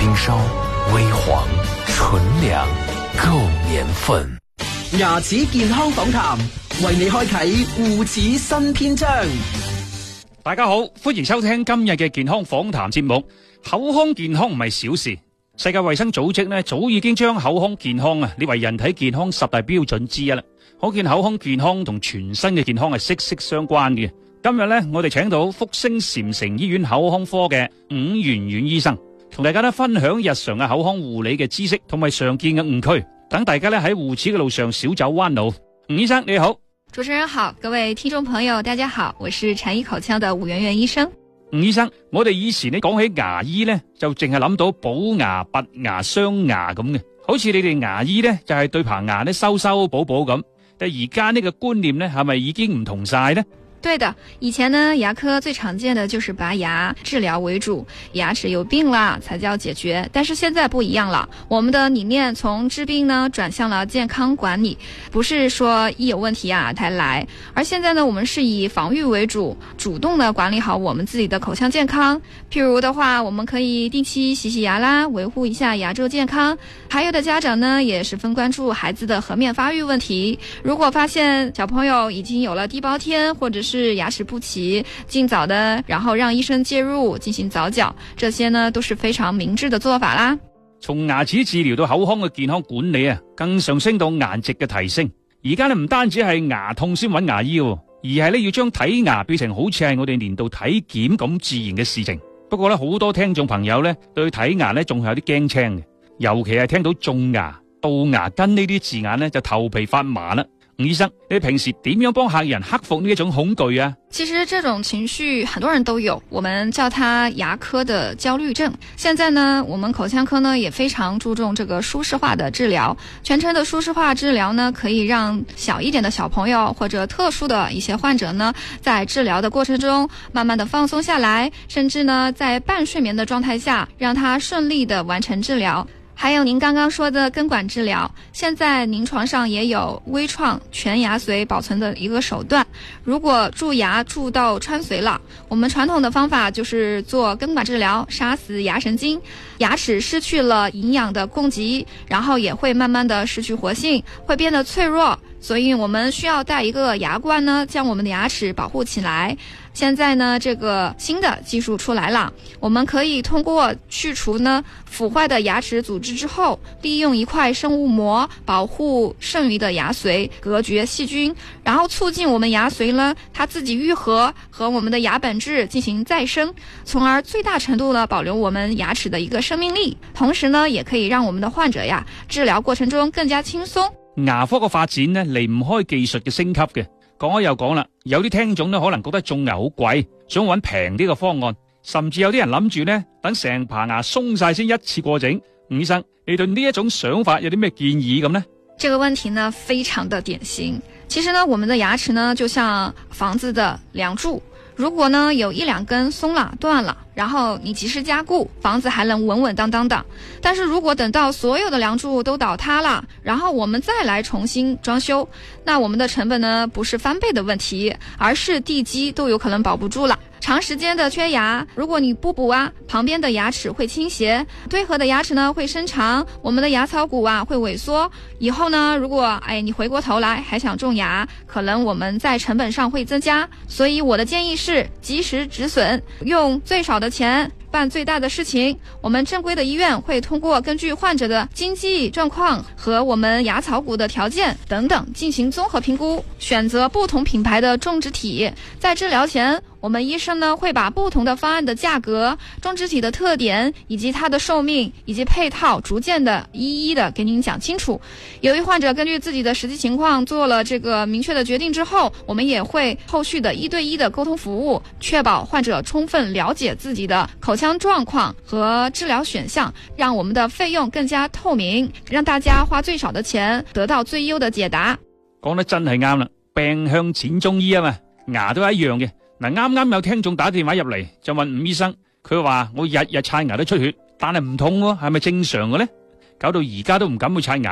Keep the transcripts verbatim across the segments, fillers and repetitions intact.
冰烧，微黃純良夠年份。 牙齒健康訪談，為你開啟護齒新篇章。 大家好，歡迎收聽今日嘅健康訪談節目。口腔健康唔係小事，世界衛生組織呢早已經將口腔健康啊列為人體健康十大標準之一啦。可見口腔健康同全身嘅健康係息息相關嘅。今日呢，我哋請到福星禪城醫院口腔科嘅伍元遠醫生，同大家呢分享日常嘅口腔護理嘅知識同埋常見嘅誤區，等大家呢喺護齒嘅路上少走彎路。伍醫生你好。 主持人好，各位聽眾朋友大家好，我是禪醫口腔的伍元遠醫生。 伍醫生，我哋以前呢講起牙醫呢，就淨係諗到補牙、拔牙、鑲牙咁嘅，好似你哋牙醫呢，就係對棚牙呢修修補補咁，但而家呢個觀念呢，係咪已經唔同晒呢？ 對的，以前呢牙科最常見的就是拔牙治療為主，牙齒有病啦才叫解決，但是現在不一樣了，我們的理念從治病呢轉向了健康管理，不是說一有問題啊才來，而現在呢我們是以防禦為主，主動的管理好我們自己的口腔健康。譬如的話，我們可以定期洗洗牙啦，維護一下牙周健康。還有的家長呢也十分關注孩子的頜面發育問題，如果發現小朋友已經有了地包天或者是是牙齒不齊，盡早的然後讓醫生介入進行早矯，這些呢都是非常明智的做法啦。 從牙齒治療到口腔嘅健康管理啊，更上升到顏值嘅提升。而家呢唔單止係牙痛先揾牙醫，而係呢要將睇牙變成好似係我哋年度體檢咁自然嘅事情。不過呢好多聽眾朋友呢對睇牙呢仲係有啲驚青嘅，尤其係聽到種牙、杜牙根呢啲字眼呢就頭皮發麻啦。伍醫生，你平時點樣幫客人克服呢一種恐懼啊？ 其實這種情緒很多人都有，我們叫它牙科的焦慮症。現在呢，我們口腔科呢也非常注重這個舒適化的治療。全程的舒適化治療呢，可以讓小一點的小朋友或者特殊的一些患者呢，在治療的過程中慢慢的放鬆下來，甚至呢在半睡眠的狀態下，讓他順利的完成治療。還有您剛剛說的根管治療，現在臨床上也有微創全牙髓保存的一個手段。如果蛀牙蛀到穿髓了，我們傳統的方法就是做根管治療，殺死牙神經，牙齒失去了營養的供給，然後也會慢慢的失去活性，會變得脆弱，所以我們需要帶一個牙冠呢，將我們的牙齒保護起來。現在呢，這個新的技術出來了，我們可以通過去除呢腐壞的牙齒組織之後，利用一塊生物膜保護剩餘的牙髓，隔絕細菌，然後促進我們牙髓呢它自己癒合，和我們的牙本質進行再生，從而最大程度呢保留我們牙齒的一個生命力，同時呢也可以讓我們的患者呀治療過程中更加輕鬆。 牙科嘅發展呢離唔開技術嘅升級嘅。講開又講啦，有啲聽眾呢可能覺得種牙好貴，想揾平啲嘅方案，甚至有啲人諗住呢等成棚牙鬆晒先一次過整。伍醫生，你對呢一種想法有啲咩建議咁呢？ 這個問題呢非常的典型。其實呢我們的牙齒呢就像房子的樑柱，如果呢有一兩根鬆了斷了，然後你及時加固，房子還能穩穩當當的。但是如果等到所有的樑柱都倒塌了，然後我們再來重新裝修，那我們的成本呢不是翻倍的問題，而是地基都有可能保不住了。長時間的缺牙，如果你不補啊，旁邊的牙齒會傾斜，對合的牙齒呢會伸長，我們的牙槽骨啊會萎縮。以後呢，如果哎你回過頭來還想種牙，可能我們在成本上會增加。所以我的建議是及時止損，用最少的錢辦最大的事情。我們正規的醫院會通過根據患者的經濟狀況和我們牙槽骨的條件等等進行綜合評估，選擇不同品牌的種植體。在治療前，我們醫生呢會把不同的方案的價格、種植體的特點以及它的壽命以及配套逐漸的一一的給您講清楚。由於患者根據自己的實際情況做了這個明確的決定之後，我們也會後續的一對一的溝通服務，確保患者充分了解自己的口腔狀況和治療選項，讓我們的費用更加透明，讓大家花最少的錢得到最優的解答。 講得真係啱啦，病向淺中醫啊嘛，牙都係一樣嘅。嗱，啱啱有聽眾打電話入嚟就問伍醫生，佢話我日日刷牙都出血，但係唔痛喎，係咪正常嘅呢？搞到而家都唔敢去刷牙。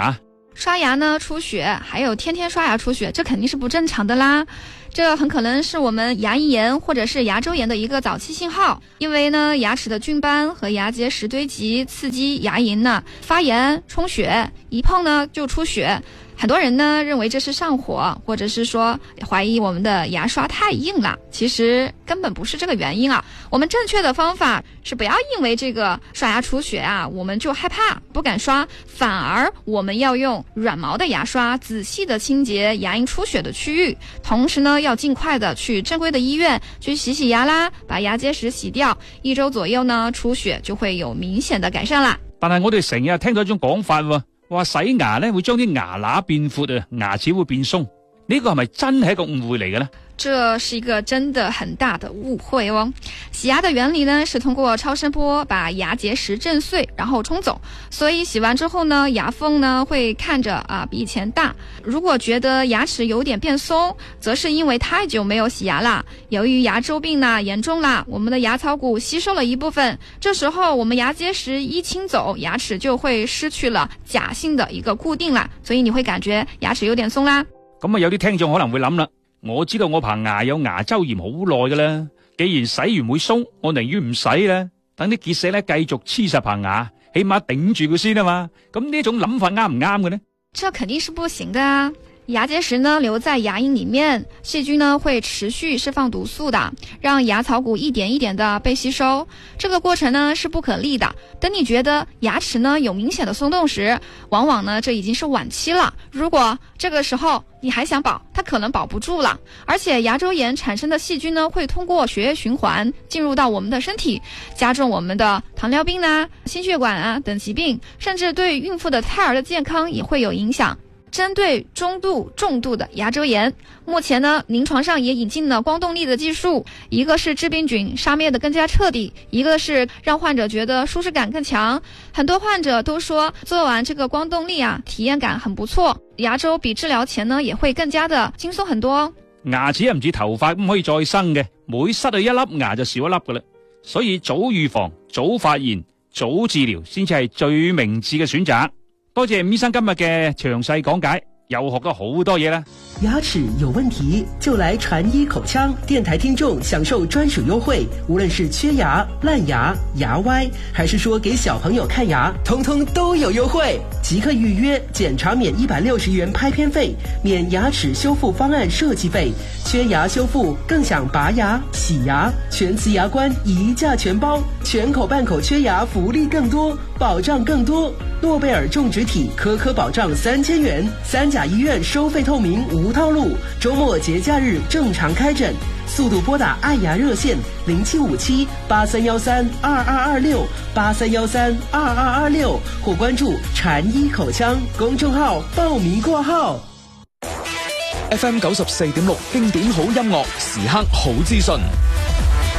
刷牙呢出血，还有天天刷牙出血，这肯定是不正常的啦。这很可能是我们牙龈炎或者是牙周炎的一个早期信号，因为呢牙齿的菌斑和牙结石堆积，刺激牙龈呢发炎充血，一碰呢就出血。很多人呢认为这是上火，或者是说怀疑我们的牙刷太硬了，其实根本不是这个原因啊。我们正确的方法是不要因为这个刷牙出血啊，我们就害怕不敢刷，反而我们要用软毛的牙刷仔细的清洁牙龈出血的区域，同时呢要尽快的去正规的医院去洗洗牙啦，把牙结石洗掉，一周左右呢出血就会有明顯的改善啦。 但係我哋成日聽到一種講法喎，話洗牙咧會將啲牙罅變闊啊，牙齒會變鬆，呢個係咪真係一個誤會嚟嘅呢？ 這是一個真的很大的誤會哦。洗牙的原理呢是通過超聲波把牙結石震碎然後沖走，所以洗完之後呢牙縫呢會看着啊比以前大。如果覺得牙齒有點變鬆，則是因為太久沒有洗牙啦，由於牙周病呢嚴重啦，我們的牙槽骨吸收了一部分，這時候我們牙結石一清走，牙齒就會失去了假性的一個固定啦，所以你會感覺牙齒有點鬆啦。 咁啊有啲聽眾可能會諗啦，我知道我棚牙有牙周炎好耐噶啦，既然洗完會鬆，我寧願唔洗啦，等啲結石咧繼續黐實棚牙，起碼頂住佢先啊嘛。咁呢種諗法啱唔啱嘅呢？ 這肯定是不行的啊。牙結石呢留在牙齦裏面，細菌呢會持續釋放毒素的，讓牙槽骨一點一點的被吸收，這個過程呢是不可逆的。等你覺得牙齒呢有明顯的鬆動時，往往呢這已經是晚期了。如果這個時候你還想保，它可能保不住了。而且牙周炎產生的細菌呢會通過血液循環進入到我們的身體，加重我們的糖尿病啊、心血管啊等疾病，甚至對孕婦的胎兒的健康也會有影響。針對中度、重度的牙周炎，目前呢，臨床上也引進了光動力的技術，一個是致病菌殺滅的更加徹底，一個是讓患者覺得舒適感更強。很多患者都說做完這個光動力啊，體驗感很不錯，牙周比治療前呢也會更加的輕鬆很多。 牙齒唔似頭髮咁可以再生嘅，每失去一粒牙就少一粒噶啦，所以早預防、早發現、早治療先至係最明智嘅選擇。多謝吳醫生今日嘅詳細講解，又學咗好多嘢啦。 牙齒有問題就來傳醫口腔，電台聽眾享受專屬優惠，無論是缺牙、爛牙、牙歪，還是說給小朋友看牙，通通都有優惠。即刻預約，檢查免一百六十元拍片費，免牙齒修復方案設計費，缺牙修復更想拔牙、洗牙，全瓷牙冠一價全包，全口半口缺牙福利更多，保障更多。諾貝爾種植體顆顆保障三千元，三甲醫院收費透明無套路，周末節假日正常開診，速度撥打愛牙熱線零七五七八三幺三二二二六八三幺三二二二六，或關注傳醫口腔公眾號報名過號。 F M 九十四點六經典好音樂，時刻好資訊。